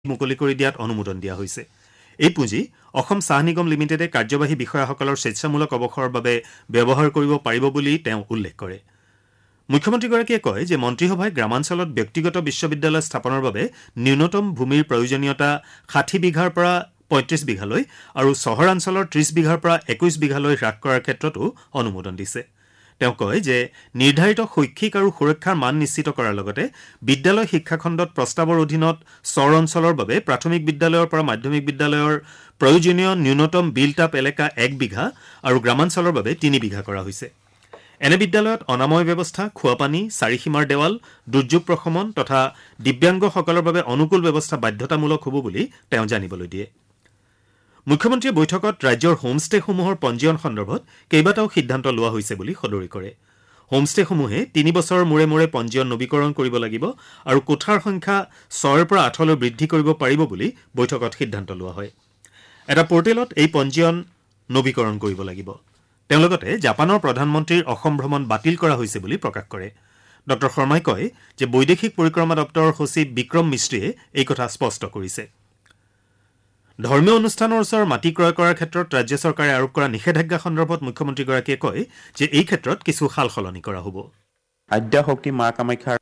মুকলি কৰি দিয়াত অনুমোদন দিয়া হৈছে। এই পুঁজি অসম চাহ নিগম লিমিটেডে কাৰ্যবাহী বিষয়াসকলৰ স্বেচ্ছামূলক অৱসৰৰ বাবে ব্যৱহাৰ কৰিব পাৰিব বুলি তেওঁ উল্লেখ কৰে। মুখ্যমন্ত্ৰীগৰাকীয়ে কয় যে মন্ত্ৰীসভাই গ্ৰামাঞ্চলত ব্যক্তিগত বিশ্ববিদ্যালয় স্থাপনৰ বাবে ন্যূনতম ভূমিৰ প্ৰয়োজনীয়তা ৬০ বিঘাৰ পৰা ৩৫ বিঘালৈ আৰু চহৰাঞ্চলৰ ৩০ বিঘাৰ পৰা ২১ বিঘালৈ হ্ৰাস কৰাৰ ক্ষেত্ৰতো অনুমোদন দিছে। তেওঁ কয় যে নিৰ্ধাৰিত শৈক্ষিক আৰু সুৰক্ষাৰ মান নিশ্চিত কৰাৰ লগতে বিদ্যালয় শিক্ষাখণ্ডত প্ৰস্তাৱৰ অধীনত চৰ অঞ্চলৰ বাবে প্ৰাথমিক বিদ্যালয়ৰ পৰা মাধ্যমিক বিদ্যালয়ৰ প্ৰয়োজনীয় ন্যূনতম বিল্ট আপ এলেকা ১ বিঘা আৰু গ্ৰামাঞ্চলৰ বাবে ৩ বিঘা কৰা হৈছে। এনে বিদ্যালয়ত অনাময় ব্যৱস্থা, খোৱাপানী, চাৰিসীমাৰ দেৱাল, দুৰ্যোগ প্ৰশমন তথা দিব্যাংগসকলৰ বাবে অনুকূল ব্যৱস্থা বাধ্যতামূলক হ'ব বুলি তেওঁ জানিবলৈ দিয়ে। মুখ্যমন্ত্ৰীয়ে বৈঠকত ৰাজ্যৰ হোমষ্টেসমূহৰ পঞ্জীয়ন সন্দৰ্ভত কেইবাটাও সিদ্ধান্ত লোৱা হৈছে বুলি সদৰি কৰে। হোমষ্টেসমূহে ৩ বছৰৰ মূৰে মূৰে পঞ্জীয়ন নৱীকৰণ কৰিব লাগিব আৰু কোঠাৰ সংখ্যা ৬ৰ পৰা ৮লৈ বৃদ্ধি কৰিব পাৰিব বুলি বৈঠকত সিদ্ধান্ত লোৱা হয়। এটা পৰ্টেলত এই পঞ্জীয়ন নৱীকৰণ কৰিব লাগিব। তেওঁ লগতে জাপানৰ প্ৰধানমন্ত্ৰীৰ অসম ভ্ৰমণ বাতিল কৰা হৈছে বুলি প্ৰকাশ কৰে। ড শৰ্মাই কয় যে বৈদেশিক পৰিক্ৰমা দপ্তৰৰ সচিব বিক্ৰম মিস্ত্ৰীয়ে এই কথা স্পষ্ট কৰিছে। ধৰ্মীয় অনুষ্ঠানৰ ওচৰৰ মাটি ক্ৰয় কৰাৰ ক্ষেত্ৰত ৰাজ্য চৰকাৰে আৰোপ কৰা নিষেধাজ্ঞা সন্দৰ্ভত মুখ্যমন্ত্ৰীগৰাকীয়ে কয় যে এই ক্ষেত্ৰত কিছু সাল সলনি কৰা হ'ব। আদ্যা শক্তি মা কামাখ্যাৰ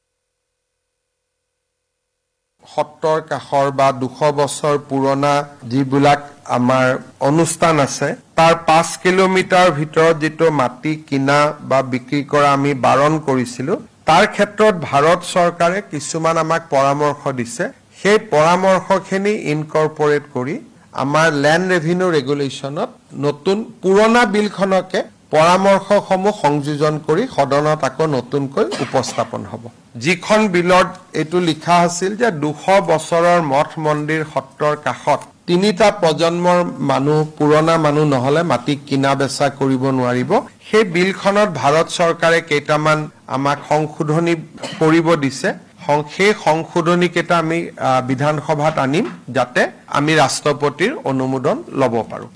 সত্ৰৰ কাষৰ বা ২০০ বছৰ পুৰণা যিবিলাক আমাৰ অনুষ্ঠান আছে তাৰ ৫ কিলোমিটাৰ ভিতৰত যিটো মাটি কিনা বা বিক্ৰী কৰা আমি বাৰণ কৰিছিলোঁ, তাৰ ক্ষেত্ৰত ভাৰত চৰকাৰে কিছুমান আমাক পৰামৰ্শ দিছে। সেই পৰামৰ্শখিনি ইনকৰ্পৰেট কৰি আমাৰ লেণ্ড ৰেভিনিউ ৰেগুলেশ্যনত নতুন পুৰণা বিলখনকে পৰামৰ্শসমূহ সংযোজন কৰি সদনত আকৌ নতুনকৈ উপস্থাপন হ'ব। যিখন বিলত এইটো লিখা আছিল যে ২০০ বছৰৰ মঠ মন্দিৰ সত্ৰৰ কাষত ৩টা প্ৰজন্মৰ মানুহ, পুৰণা মানুহ নহ'লে মাটি কিনা বেচা কৰিব নোৱাৰিব। সেই বিলখনত ভাৰত চৰকাৰে কেইটামান আমাক সংশোধনী কৰিব দিছে। সেই সংশোধনীকেইটা আমি বিধানসভাত আনিম যাতে আমি ৰাষ্ট্ৰপতিৰ অনুমোদন ল'ব পাৰোঁ।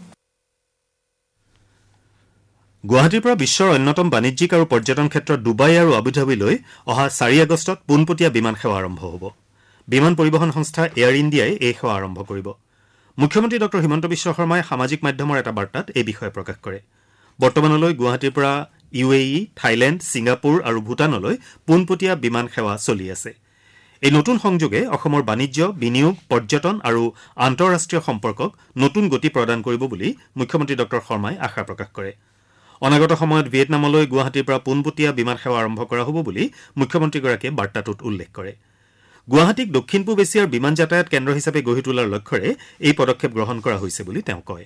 গুৱাহাটীৰ পৰা বিশ্বৰ অন্যতম বাণিজ্যিক আৰু পৰ্যটন ক্ষেত্ৰ ডুবাই আৰু আবুধাবিলৈ অহা ৪ আগষ্টত পোনপটীয়া বিমান সেৱা আৰম্ভ হ'ব। বিমান পৰিবহণ সংস্থা এয়াৰ ইণ্ডিয়াই এই সেৱা আৰম্ভ কৰিব। মুখ্যমন্ত্ৰী ড হিমন্ত বিশ্ব শৰ্মাই সামাজিক মাধ্যমৰ এটা বাৰ্তাত এই বিষয়ে প্ৰকাশ কৰে। বৰ্তমানলৈ গুৱাহাটীৰ পৰা UAE, থাইলেণ্ড, ছিংগাপুৰ আৰু ভূটানলৈ পোনপটীয়া বিমান সেৱা চলি আছে। এই নতুন সংযোগে অসমৰ বাণিজ্য, বিনিয়োগ, পৰ্যটন আৰু আন্তঃৰাষ্ট্ৰীয় সম্পৰ্কক নতুন গতি প্ৰদান কৰিব বুলি মুখ্যমন্ত্ৰী ড শৰ্মাই আশা প্ৰকাশ কৰে। অনাগত সময়ত ভিয়েটনামলৈ গুৱাহাটীৰ পৰা পোনপটীয়া বিমান সেৱা আৰম্ভ কৰা হ'ব বুলি মুখ্যমন্ত্ৰীগৰাকীয়ে বাৰ্তাটোত উল্লেখ কৰে। গুৱাহাটীক দক্ষিণ পূব এছিয়াৰ বিমান যাতায়াত কেন্দ্ৰ হিচাপে গঢ়ি তোলাৰ লক্ষ্যৰে এই পদক্ষেপ গ্ৰহণ কৰা হৈছে বুলি তেওঁ কয়।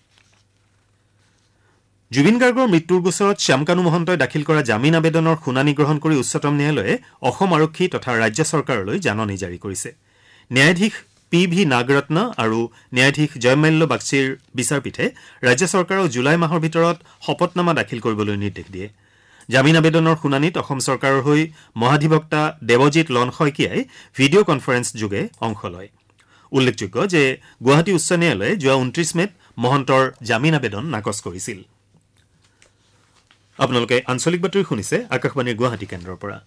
জুবিন গাৰ্গৰ মৃত্যুৰ গোচৰত শ্যামকানু মহন্তই দাখিল কৰা জামিন আবেদনৰ শুনানি গ্ৰহণ কৰি উচ্চতম ন্যায়ালয়ে অসম আৰক্ষী তথা ৰাজ্য চৰকাৰলৈ জাননী জাৰি কৰিছে। ন্যায়াধীশ PV নাগৰত্ন আৰু ন্যায়াধীশ জয়মাল্য বাগচীৰ বিচাৰপীঠে ৰাজ্য চৰকাৰক জুলাই মাহৰ ভিতৰত শপতনামা দাখিল কৰিবলৈ নিৰ্দেশ দিয়ে। জামিন আবেদনৰ শুনানিত অসম চৰকাৰৰ হৈ মহাধিবক্তা দেৱজিৎ লন শইকীয়াই ভিডিঅ' কনফাৰেন্স যোগে অংশ লয়। উল্লেখযোগ্য যে গুৱাহাটী উচ্চ ন্যায়ালয়ে যোৱা ২৯ মেত মহন্তৰ জামিন আবেদন নাকচ কৰিছিল। আপোনালোকে আঞ্চলিক বাতৰি শুনিছে আকাশবাণীৰ গুৱাহাটী কেন্দ্ৰৰ পৰা।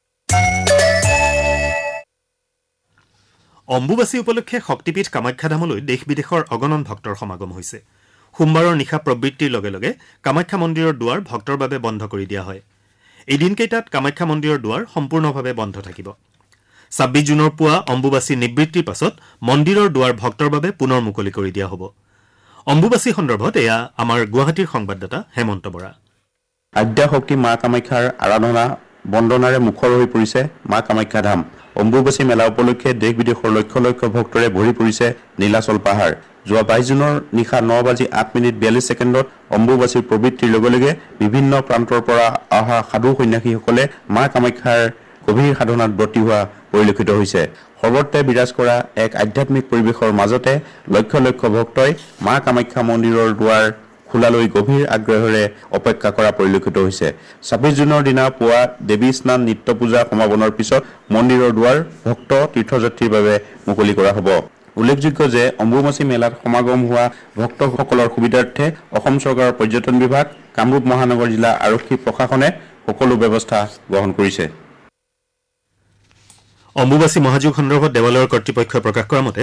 অম্বুবাচী উপলক্ষে শক্তিপীঠ কামাখ্যাধামলৈ দেশ বিদেশৰ অগণন ভক্তৰ সমাগম হৈছে। সোমবাৰৰ নিশা প্ৰবৃত্তিৰ লগে লগে কামাখ্যা মন্দিৰৰ দুৱাৰ ভক্তৰ বাবে বন্ধ কৰি দিয়া হয়। এই দিনকেইটাত কামাখ্যা মন্দিৰৰ দুৱাৰ সম্পূৰ্ণভাৱে বন্ধ থাকিব। ২৬ জুনৰ পুৱা অম্বুবাচী নিবৃত্তিৰ পাছত মন্দিৰৰ দুৱাৰ ভক্তৰ বাবে পুনৰ মুকলি কৰি দিয়া হ'ব। অম্বুবাচী সন্দৰ্ভত এয়া আমাৰ গুৱাহাটীৰ সংবাদদাতা হেমন্ত বৰা। আদ্যা শক্তি মা কামাখ্যাৰ আৰাধনা বন্দনাৰে মুখৰ হৈ পৰিছে মা কামাখ্যা ধাম। অম্বুবাচী মেলা উপলক্ষে দেশ বিদেশৰ লক্ষ লক্ষ ভক্তৰে ভৰি পৰিছে নীলাচল পাহাৰ। যোৱা ২২ জুনৰ নিশা ৯:০৮:৪২ অম্বুবাচীৰ প্ৰবৃত্তিৰ লগে লগে বিভিন্ন প্ৰান্তৰ পৰা অহা সাধু সন্যাসীসকলে মা কামাখ্যাৰ গভীৰ সাধনাত ব্ৰতী হোৱা পৰিলক্ষিত হৈছে। সৰ্বত্ৰে বিৰাজ কৰা এক আধ্যাত্মিক পৰিৱেশৰ মাজতে লক্ষ লক্ষ ভক্তই মা কামাখ্যা মন্দিৰৰ দুৱাৰ খোলালৈ গভীৰ আগ্ৰহেৰে অপেক্ষা কৰা পৰিলক্ষিত হৈছে। ২৬ জুনৰ দিনা পুৱা দেৱী স্নান নিত্য পূজা সমাপনৰ পিছত মন্দিৰৰ দুৱাৰ ভক্ত তীৰ্থযাত্ৰীৰ বাবে মুকলি কৰা হ'ব। উল্লেখযোগ্য যে অম্বুবাচী মেলাত সমাগম হোৱা ভক্তসকলৰ সুবিধাৰ্থে অসম চৰকাৰৰ পৰ্যটন বিভাগ, কামৰূপ মহানগৰ জিলা আৰক্ষী প্ৰশাসনে সকলো ব্যৱস্থা গ্ৰহণ কৰিছে। অম্বুবাচী মহাযোগ সন্দৰ্ভত দেৱালয়ৰ কৰ্তৃপক্ষই প্ৰকাশ কৰা মতে